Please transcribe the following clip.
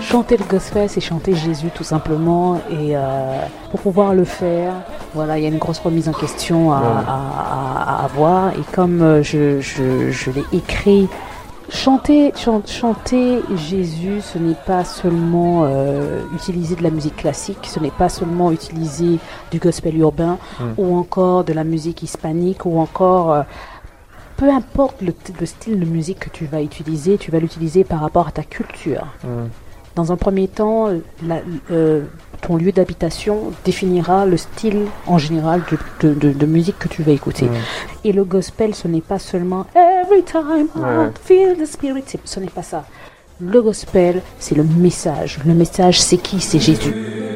Chanter le gospel, c'est chanter Jésus tout simplement. Et pour pouvoir le faire, voilà, il y a une grosse remise en question à avoir. Et comme je l'ai écrit, chanter Jésus, ce n'est pas seulement utiliser de la musique classique, ce n'est pas seulement utiliser du gospel urbain ou encore de la musique hispanique ou encore... peu importe le style de musique que tu vas l'utiliser par rapport à ta culture. Dans un premier temps, ton lieu d'habitation définira le style en général de musique que tu vas écouter. Et le gospel, ce n'est pas seulement Every time I feel the spirit, ce n'est pas ça. Le gospel, c'est le message. Le message, c'est qui? C'est Jésus.